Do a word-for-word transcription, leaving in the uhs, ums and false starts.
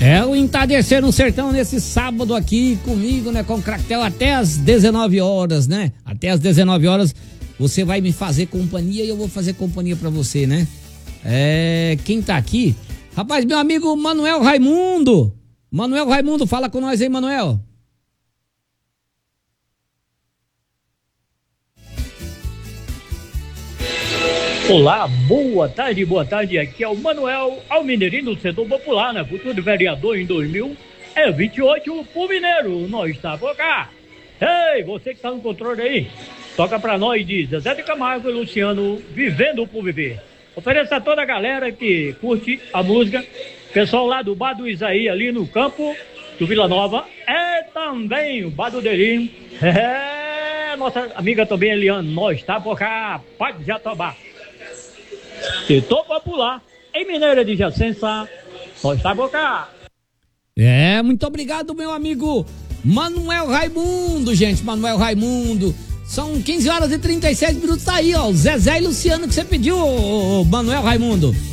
É o Entardecer no Sertão nesse sábado aqui comigo, né, com o Craquetel até as dezenove horas, né? Até as dezenove horas você vai me fazer companhia e eu vou fazer companhia pra você, né? É, quem tá aqui? Rapaz, meu amigo Manuel Raimundo. Manuel Raimundo, fala com nós aí, Manuel. Olá, boa tarde, boa tarde, aqui é o Manuel Almineirinho do Setor Popular, né? Futuro vereador em dois mil e vinte e oito, pro Mineiro, nós está por cá. Ei, você que tá no controle aí, toca pra nós de Zezé de Camargo e Luciano, Vivendo por Viver. Ofereça a toda a galera que curte a música, pessoal lá do Bar do Isaí, ali no campo do Vila Nova, é também o Bar do Delinho, é, nossa amiga também Eliane, nós está por cá, Pode Jatobá. Setor Popular, em Mineira de Jacença, nós está por cá. É, muito obrigado, meu amigo Manuel Raimundo, gente, Manuel Raimundo. São quinze horas e trinta e sete minutos, tá aí, ó, o Zezé e Luciano que você pediu, ô, ô, Manuel Raimundo.